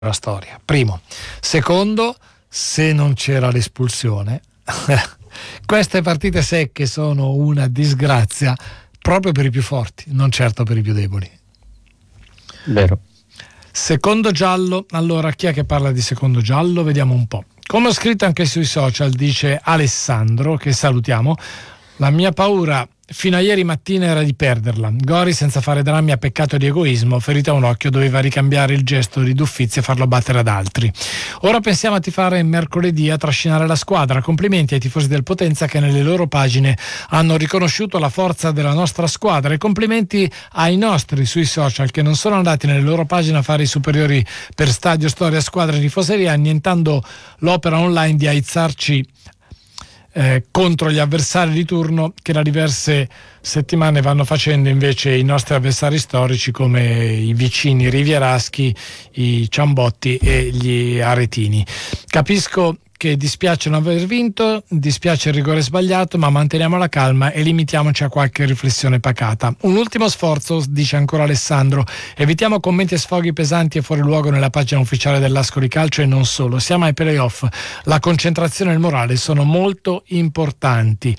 la storia. Primo. Secondo, se non c'era l'espulsione, queste partite secche sono una disgrazia proprio per i più forti, non certo per i più deboli. Vero. Secondo giallo, allora chi è che parla di secondo giallo? Vediamo un po'. Come ho scritto anche sui social, dice Alessandro, che salutiamo, la mia paura fino a ieri mattina era di perderla. Gori, senza fare drammi, a peccato di egoismo, ferito a un occhio, doveva ricambiare il gesto di Duffizzi e farlo battere ad altri. Ora pensiamo a tifare mercoledì, a trascinare la squadra. Complimenti ai tifosi del Potenza che nelle loro pagine hanno riconosciuto la forza della nostra squadra, e complimenti ai nostri sui social che non sono andati nelle loro pagine a fare i superiori per Stadio Storia Squadra e Tifoseria, annientando l'opera online di aizzarci contro gli avversari di turno che da diverse settimane vanno facendo invece i nostri avversari storici, come i vicini rivieraschi, i Ciambotti e gli Aretini. Capisco che dispiace non aver vinto, dispiace il rigore sbagliato, ma manteniamo la calma e limitiamoci a qualche riflessione pacata. Un ultimo sforzo, dice ancora Alessandro, evitiamo commenti e sfoghi pesanti e fuori luogo nella pagina ufficiale dell'Ascoli Calcio, e non solo. Siamo ai playoff, la concentrazione e il morale sono molto importanti.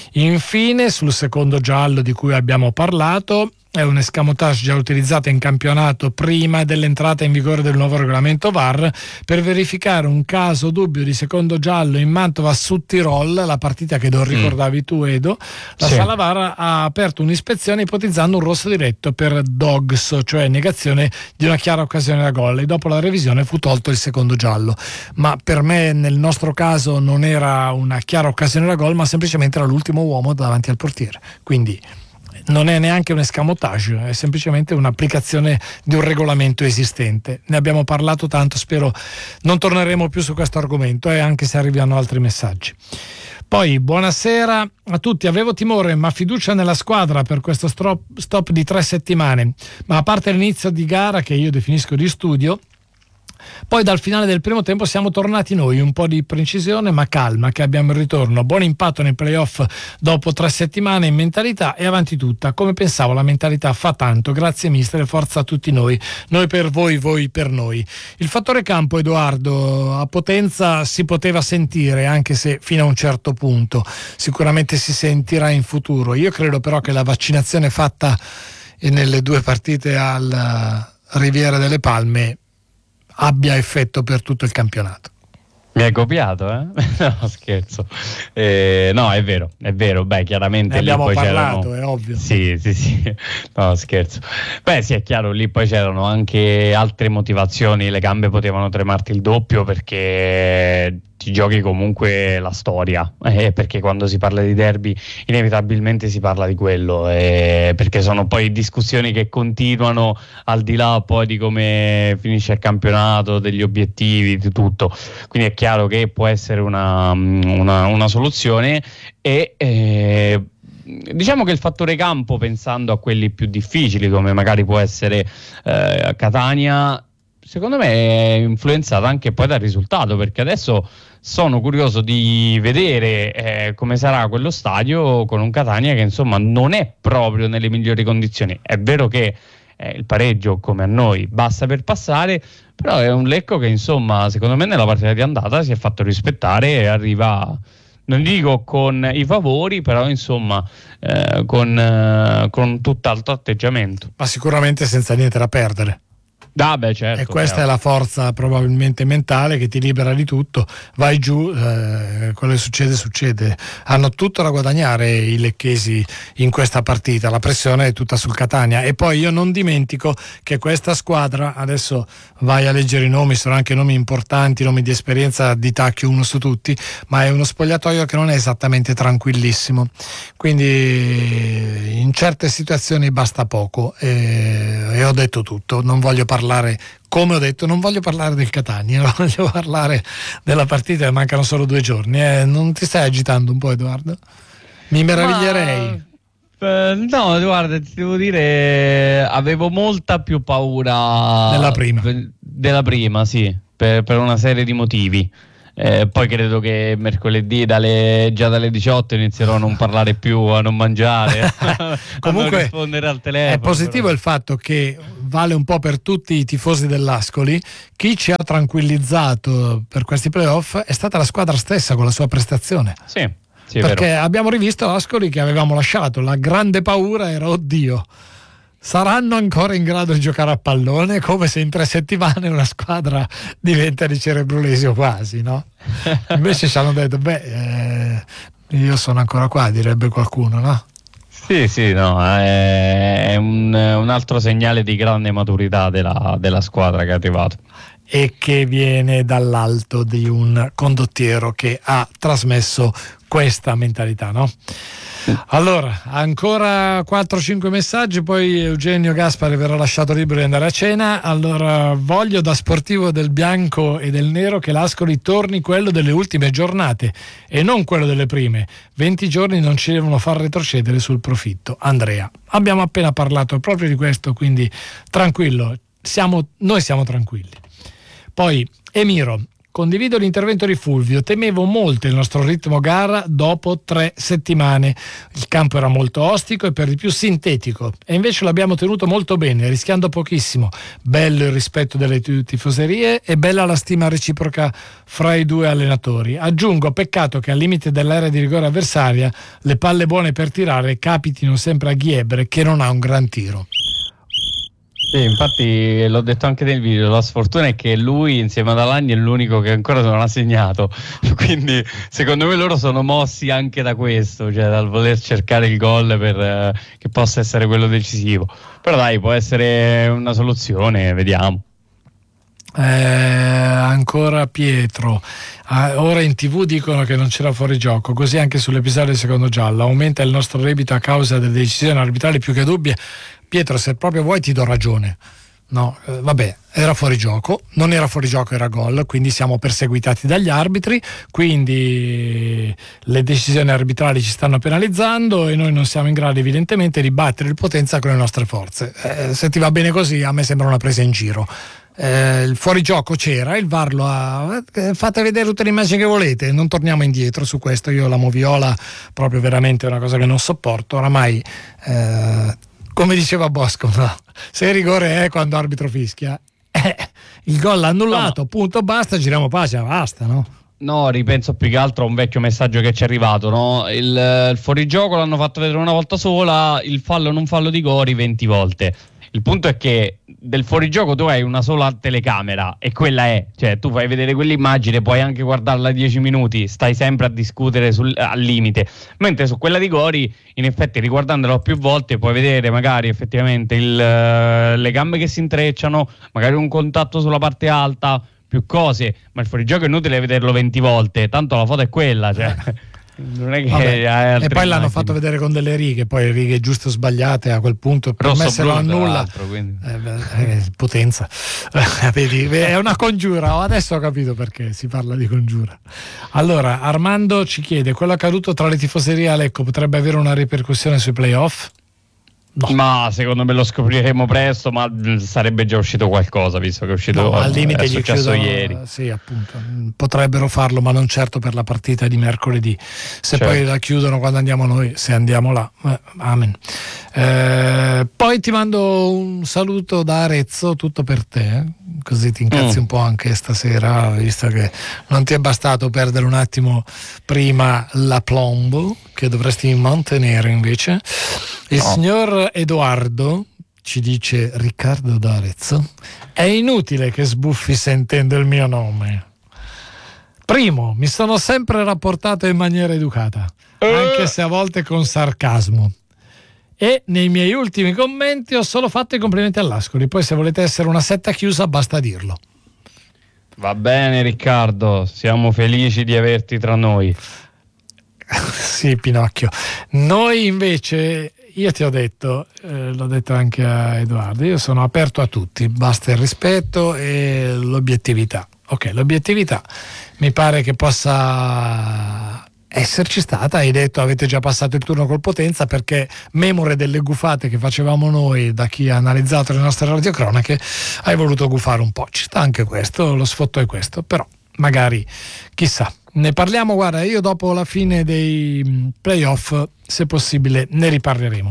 Infine, sul secondo giallo di cui abbiamo parlato, è un escamotage già utilizzato in campionato prima dell'entrata in vigore del nuovo regolamento VAR per verificare un caso dubbio di secondo giallo in Mantova su Tirol, la partita che non ricordavi tu, Edo. La sala VAR ha aperto un'ispezione ipotizzando un rosso diretto per Dogs, cioè negazione di una chiara occasione da gol, e dopo la revisione fu tolto il secondo giallo. Ma per me nel nostro caso non era una chiara occasione da gol, ma semplicemente era l'ultimo uomo davanti al portiere, quindi non è neanche un escamotage, è semplicemente un'applicazione di un regolamento esistente. Ne abbiamo parlato tanto, spero non torneremo più su questo argomento, anche se arrivano altri messaggi. Poi, buonasera a tutti, avevo timore ma fiducia nella squadra per questo stop di 3 settimane, ma a parte l'inizio di gara che io definisco di studio, poi dal finale del primo tempo siamo tornati noi, un po' di precisione ma calma, che abbiamo il ritorno, buon impatto nei playoff dopo 3 settimane in mentalità e avanti tutta. Come pensavo, la mentalità fa tanto, grazie mister e forza a tutti noi per voi, voi per noi. Il fattore campo, Edoardo, a Potenza si poteva sentire, anche se fino a un certo punto, sicuramente si sentirà in futuro. Io credo però che la vaccinazione fatta nelle 2 partite al Riviera delle Palme abbia effetto per tutto il campionato. Mi hai copiato, eh? No, scherzo. No, è vero. Beh, chiaramente ne abbiamo lì poi parlato, è ovvio. Sì. No, scherzo. Beh, sì, è chiaro, lì poi c'erano anche altre motivazioni, le gambe potevano tremarti il doppio perché ti giochi comunque la storia, perché quando si parla di derby inevitabilmente si parla di quello, perché sono poi discussioni che continuano al di là poi di come finisce il campionato, degli obiettivi, di tutto. Quindi è chiaro che può essere una soluzione, e diciamo che il fattore campo, pensando a quelli più difficili come magari può essere Catania, secondo me è influenzato anche poi dal risultato, perché adesso sono curioso di vedere come sarà quello stadio con un Catania che insomma non è proprio nelle migliori condizioni. È vero che il pareggio, come a noi, basta per passare, però è un Lecco che insomma secondo me nella partita di andata si è fatto rispettare e arriva, non dico con i favori, però insomma con tutt'altro atteggiamento. Ma sicuramente senza niente da perdere. Certo, e questa è la forza probabilmente mentale che ti libera di tutto, vai giù, quello che succede. Hanno tutto da guadagnare i lecchesi in questa partita, la pressione è tutta sul Catania. E poi io non dimentico che questa squadra, adesso vai a leggere i nomi, sono anche nomi importanti, nomi di esperienza di tacchio uno su tutti, ma è uno spogliatoio che non è esattamente tranquillissimo, quindi in certe situazioni basta poco, e ho detto tutto. Non voglio parlare, come ho detto, non voglio parlare del Catania, non voglio parlare della partita, mancano solo 2 giorni. Non ti stai agitando un po', Edoardo? Mi meraviglierei. No, guarda, ti devo dire, avevo molta più paura della prima, sì, per una serie di motivi. Poi credo che mercoledì già dalle 18 inizierò a non parlare più, a non mangiare, comunque a non rispondere al telefono. È positivo però il fatto che vale un po' per tutti i tifosi dell'Ascoli. Chi ci ha tranquillizzato per questi playoff è stata la squadra stessa con la sua prestazione. Sì, perché abbiamo rivisto Ascoli che avevamo lasciato. La grande paura era: oddio, saranno ancora in grado di giocare a pallone? Come se in 3 settimane una squadra diventa di Cerebrolesio quasi, no? Invece ci hanno detto: io sono ancora qua, direbbe qualcuno, no? Sì, no, è un altro segnale di grande maturità della squadra che è arrivato. E che viene dall'alto di un condottiero che ha trasmesso questa mentalità, no? Allora, ancora 4-5 messaggi, poi Eugenio Gaspari verrà lasciato libero di andare a cena. Allora, voglio da sportivo del bianco e del nero che l'Ascoli torni quello delle ultime giornate e non quello delle prime. 20 giorni non ci devono far retrocedere sul profitto. Andrea, abbiamo appena parlato proprio di questo, quindi tranquillo, noi siamo tranquilli. Poi Emiro: condivido l'intervento di Fulvio, temevo molto il nostro ritmo gara dopo 3 settimane. Il campo era molto ostico e per di più sintetico e invece l'abbiamo tenuto molto bene, rischiando pochissimo. Bello il rispetto delle tifoserie e bella la stima reciproca fra i due allenatori. Aggiungo, peccato che al limite dell'area di rigore avversaria le palle buone per tirare capitino sempre a Ghiebre, che non ha un gran tiro. Sì, infatti l'ho detto anche nel video, la sfortuna è che lui insieme ad Alagni è l'unico che ancora non ha segnato, quindi secondo me loro sono mossi anche da questo, cioè dal voler cercare il gol per che possa essere quello decisivo. Però dai, può essere una soluzione, vediamo. Ancora Pietro, ora in TV dicono che non c'era fuorigioco, così anche sull'episodio del secondo giallo. Aumenta il nostro debito a causa delle decisioni arbitrali più che dubbie. Pietro, se proprio vuoi ti do ragione. No, vabbè, era fuorigioco, non era fuorigioco, era gol, quindi siamo perseguitati dagli arbitri, quindi le decisioni arbitrali ci stanno penalizzando e noi non siamo in grado evidentemente di battere il Potenza con le nostre forze. Se ti va bene così, a me sembra una presa in giro. Il fuorigioco c'era, il VAR lo ha. Fate vedere tutte le immagini che volete, non torniamo indietro su questo. Io la moviola proprio veramente è una cosa che non sopporto oramai. Come diceva Bosco, no? Se il rigore è quando arbitro fischia, il gol annullato, no. Punto, basta, giriamo pagina, basta, no? No, ripenso più che altro a un vecchio messaggio che ci è arrivato, no? Il fuorigioco l'hanno fatto vedere una volta sola, il fallo non fallo di Gori 20 volte. Il punto è che del fuorigioco tu hai una sola telecamera e quella è, cioè tu fai vedere quell'immagine, puoi anche guardarla 10 minuti, stai sempre a discutere al limite, mentre su quella di Gori in effetti riguardandola più volte puoi vedere magari effettivamente le gambe che si intrecciano, magari un contatto sulla parte alta, più cose, ma il fuorigioco è inutile vederlo 20 volte, tanto la foto è quella, cioè non è che e poi l'hanno fatto vedere con delle righe, poi le righe giuste o sbagliate a quel punto per me se lo annulla Potenza vedi, è una congiura. Adesso ho capito perché si parla di congiura. Allora Armando ci chiede: quello accaduto tra le tifoserie a Lecco potrebbe avere una ripercussione sui playoff? No. Ma secondo me lo scopriremo presto, ma sarebbe già uscito qualcosa, visto che è uscito al limite è successo ieri. Sì, appunto, potrebbero farlo, ma non certo per la partita di mercoledì. Se poi la chiudono quando andiamo noi, se andiamo là, amen. Poi ti mando un saluto da Arezzo, tutto per te, così ti incazzi un po' anche stasera, visto che non ti è bastato perdere un attimo prima la plombo, che dovresti mantenere invece. Il signor Edoardo ci dice: Riccardo da Arezzo, è inutile che sbuffi sentendo il mio nome. Primo, mi sono sempre rapportato in maniera educata, anche se a volte con sarcasmo. E nei miei ultimi commenti ho solo fatto i complimenti all'Ascoli. Poi se volete essere una setta chiusa basta dirlo. Va bene Riccardo, siamo felici di averti tra noi. Sì, Pinocchio. Noi invece, io ti ho detto, l'ho detto anche a Edoardo, io sono aperto a tutti, basta il rispetto e l'obiettività. Ok, l'obiettività mi pare che possa esserci stata. Hai detto avete già passato il turno col Potenza, perché memore delle gufate che facevamo noi, da chi ha analizzato le nostre radiocronache, hai voluto gufare un po'. Ci sta anche questo, lo sfotto è questo, però magari, chissà. Ne parliamo, guarda, io dopo la fine dei playoff, se possibile, ne riparleremo.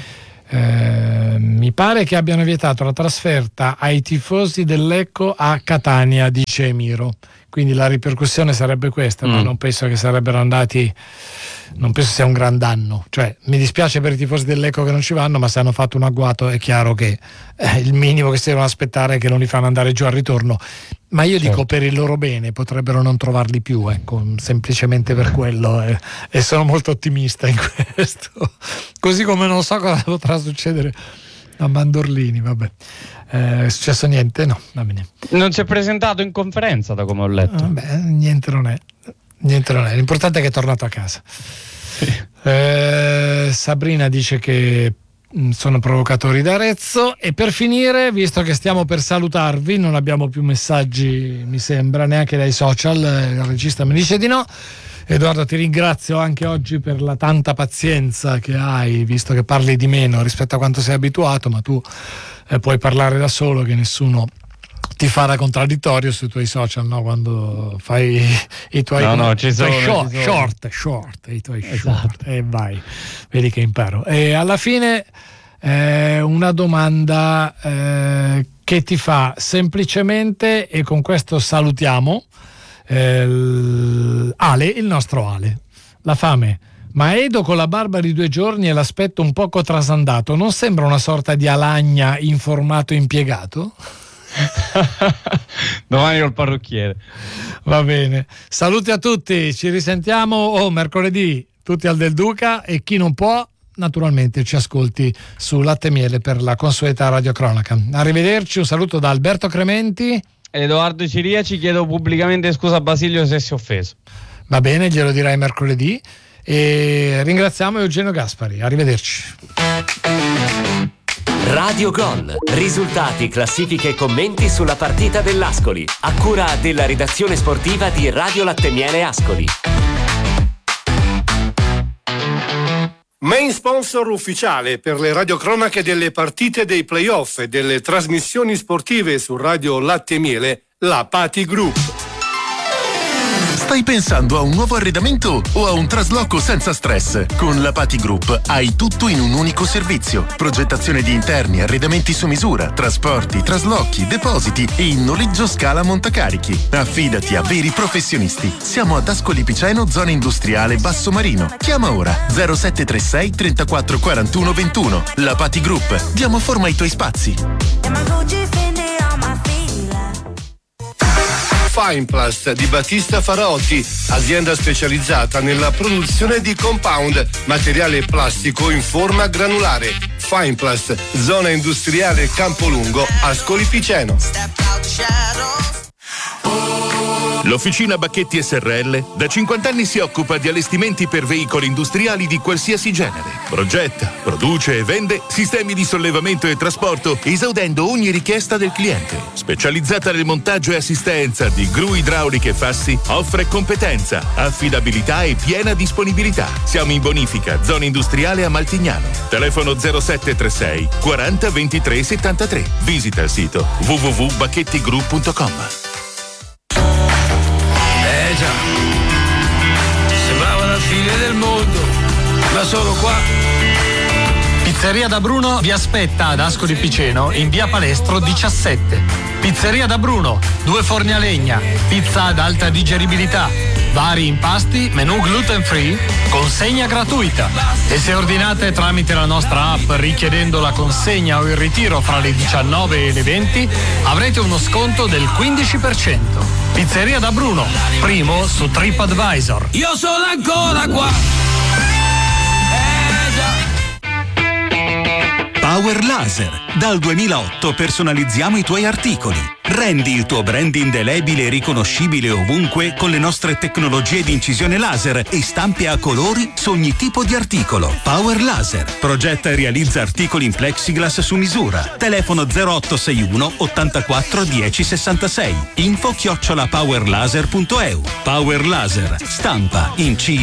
Mi pare che abbiano vietato la trasferta ai tifosi del Lecco a Catania, dice Emiro, quindi la ripercussione sarebbe questa, ma non penso che sarebbero andati, non penso sia un gran danno, cioè mi dispiace per i tifosi del Lecco che non ci vanno, ma se hanno fatto un agguato è chiaro che il minimo che si devono aspettare è che non li fanno andare giù al ritorno, ma io dico per il loro bene, potrebbero non trovarli più, ecco, semplicemente per quello, e sono molto ottimista in questo, così come non so cosa potrà succedere a Mandorlini. Vabbè, è successo niente? No, va bene. Non si è presentato in conferenza, da come ho letto. Vabbè, niente non è, l'importante è che è tornato a casa. Sabrina dice che sono provocatori d'Arezzo. E per finire, visto che stiamo per salutarvi, non abbiamo più messaggi, mi sembra, neanche dai social, il regista mi dice di no. Edoardo, ti ringrazio anche oggi per la tanta pazienza che hai, visto che parli di meno rispetto a quanto sei abituato, ma tu puoi parlare da solo, che nessuno ti fa da contraddittorio sui tuoi social, no? Quando fai i tuoi short, e vai, vedi che imparo. E alla fine una domanda che ti fa semplicemente, e con questo salutiamo Ale, il nostro Ale. La fame. Ma Edo con la barba di 2 giorni e l'aspetto un poco trasandato non sembra una sorta di Alagna in formato impiegato? Domani col parrucchiere. Va bene, saluti a tutti, ci risentiamo mercoledì tutti al Del Duca, e chi non può naturalmente ci ascolti su Latte e Miele per la consueta radiocronaca. Arrivederci, un saluto da Alberto Crementi. Edoardo Ciria, ci chiedo pubblicamente scusa a Basilio se si è offeso. Va bene, glielo dirai mercoledì. E ringraziamo Eugenio Gaspari. Arrivederci. Radio Gol. Risultati, classifiche e commenti sulla partita dell'Ascoli. A cura della redazione sportiva di Radio Latte e Miele Ascoli. Main sponsor ufficiale per le radiocronache delle partite dei playoff e delle trasmissioni sportive su Radio Latte e Miele, la Pati Group. Stai pensando a un nuovo arredamento o a un trasloco senza stress? Con la Pati Group hai tutto in un unico servizio. Progettazione di interni, arredamenti su misura, trasporti, traslochi, depositi e in noleggio scala montacarichi. Affidati a veri professionisti. Siamo ad Ascoli Piceno, zona industriale Basso Marino. Chiama ora 0736 34 41 21. La Pati Group. Diamo forma ai tuoi spazi. Fineplast di Battista Faraotti, azienda specializzata nella produzione di compound, materiale plastico in forma granulare. Fineplast, zona industriale Campolungo, Ascoli Piceno. L'Officina Bacchetti SRL da 50 anni si occupa di allestimenti per veicoli industriali di qualsiasi genere. Progetta, produce e vende sistemi di sollevamento e trasporto, esaudendo ogni richiesta del cliente. Specializzata nel montaggio e assistenza di gru idrauliche e fassi, offre competenza, affidabilità e piena disponibilità. Siamo in bonifica, zona industriale a Maltignano. Telefono 0736 40 23 73. Visita il sito www.bacchettigroup.com. Già, sembrava la fine del mondo, ma sono qua. Pizzeria da Bruno vi aspetta ad Ascoli Piceno in via Palestro 17. Pizzeria da Bruno, 2 forni a legna, pizza ad alta digeribilità, vari impasti, menù gluten free, consegna gratuita. E se ordinate tramite la nostra app richiedendo la consegna o il ritiro fra le 19 e le 20, avrete uno sconto del 15%. Pizzeria da Bruno, primo su TripAdvisor. Io sono ancora qua. Power Laser. Dal 2008 personalizziamo i tuoi articoli. Rendi il tuo brand indelebile e riconoscibile ovunque con le nostre tecnologie di incisione laser e stampe a colori su ogni tipo di articolo. Power Laser. Progetta e realizza articoli in plexiglass su misura. Telefono 0861 84 10 66. Info @powerlaser.eu. Power Laser. Stampa, incide